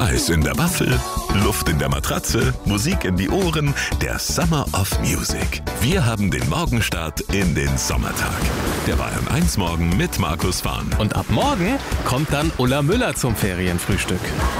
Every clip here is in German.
Eis in der Waffel, Luft in der Matratze, Musik in die Ohren, der Summer of Music. Wir haben den Morgenstart in den Sommertag. Der Bayern 1 Morgen mit Markus Fahn. Und ab morgen kommt dann Ulla Müller zum Ferienfrühstück.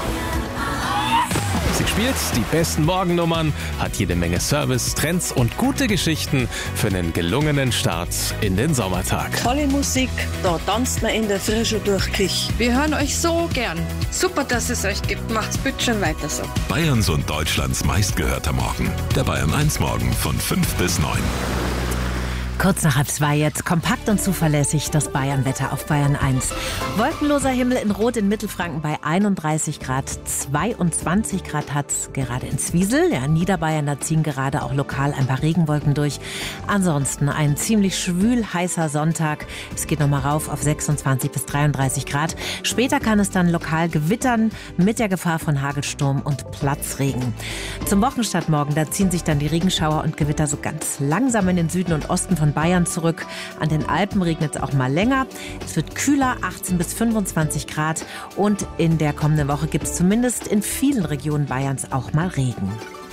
Sie spielt die besten Morgennummern, hat jede Menge Service, Trends und gute Geschichten für einen gelungenen Start in den Sommertag. Tolle Musik, da tanzt man in der Frische durch Kich. Wir hören euch so gern. Super, dass es euch gibt. Macht's bitte schon weiter so. Bayerns und Deutschlands meistgehörter Morgen. Der Bayern 1 Morgen von 5 bis 9. Kurz nach 2 jetzt. Kompakt und zuverlässig das Bayern-Wetter auf Bayern 1. Wolkenloser Himmel in Rot in Mittelfranken bei 31 Grad. 22 Grad hat es gerade in Zwiesel. Ja, in Niederbayern, da ziehen gerade auch lokal ein paar Regenwolken durch. Ansonsten ein ziemlich schwül heißer Sonntag. Es geht nochmal rauf auf 26 bis 33 Grad. Später kann es dann lokal gewittern mit der Gefahr von Hagelsturm und Platzregen. Zum Wochenstart morgen, da ziehen sich dann die Regenschauer und Gewitter so ganz langsam in den Süden und Osten von Bayern zurück. An den Alpen regnet es auch mal länger. Es wird kühler, 18 bis 25 Grad. Und in der kommenden Woche gibt es zumindest in vielen Regionen Bayerns auch mal Regen.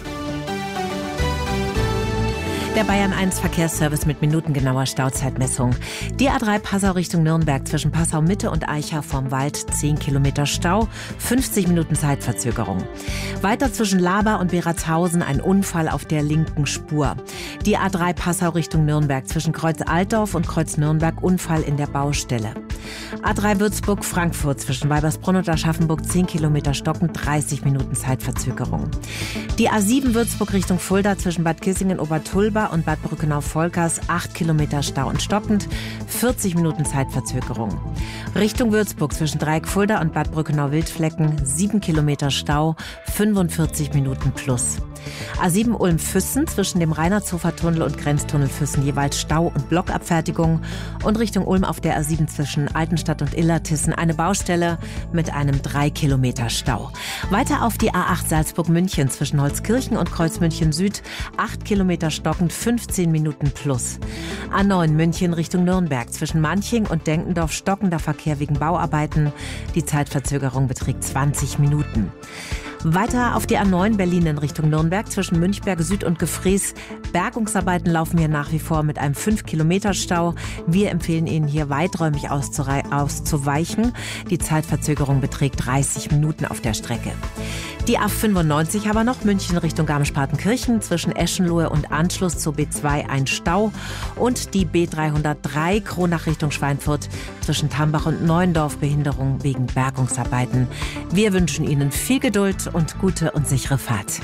Der Bayern 1 Verkehrsservice mit minutengenauer Stauzeitmessung. Die A3 Passau Richtung Nürnberg zwischen Passau Mitte und Aicha vorm Wald 10 Kilometer Stau, 50 Minuten Zeitverzögerung. Weiter zwischen Laber und Beratshausen ein Unfall auf der linken Spur. Die A3 Passau Richtung Nürnberg zwischen Kreuz Altdorf und Kreuz Nürnberg Unfall in der Baustelle. A3 Würzburg Frankfurt zwischen Weibersbronn und Aschaffenburg 10 Kilometer Stocken, 30 Minuten Zeitverzögerung. Die A7 Würzburg Richtung Fulda zwischen Bad Kissingen-Obertulba und Bad Brückenau-Volkers 8 Kilometer Stau und stockend, 40 Minuten Zeitverzögerung. Richtung Würzburg zwischen Dreieck Fulda und Bad Brückenau-Wildflecken 7 Kilometer Stau, 45 Minuten plus. A7 Ulm-Füssen zwischen dem Reinhardshofer-Tunnel und Grenztunnel Füssen jeweils Stau und Blockabfertigung und Richtung Ulm auf der A7 zwischen Altenstadt und Illertissen eine Baustelle mit einem 3 Kilometer Stau. Weiter auf die A8 Salzburg-München zwischen Holzkirchen und Kreuzmünchen Süd 8 Kilometer stockend, 15 Minuten plus. A9 München Richtung Nürnberg zwischen Manching und Denkendorf stockender Verkehr wegen Bauarbeiten. Die Zeitverzögerung beträgt 20 Minuten. Weiter auf die A9 Berlin in Richtung Nürnberg zwischen Münchberg Süd und Gefrees. Bergungsarbeiten laufen hier nach wie vor mit einem 5 Kilometer Stau. Wir empfehlen Ihnen hier weiträumig auszuweichen. Die Zeitverzögerung beträgt 30 Minuten auf der Strecke. Die A95 aber noch München Richtung Garmisch-Partenkirchen zwischen Eschenlohe und Anschluss zur B2 ein Stau und die B303 Kronach Richtung Schweinfurt zwischen Tambach und Neuendorf Behinderung wegen Bergungsarbeiten. Wir wünschen Ihnen viel Geduld und gute und sichere Fahrt.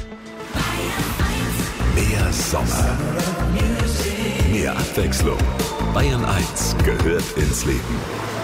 Mehr Sommer, mehr Abwechslung. Bayern 1 gehört ins Leben.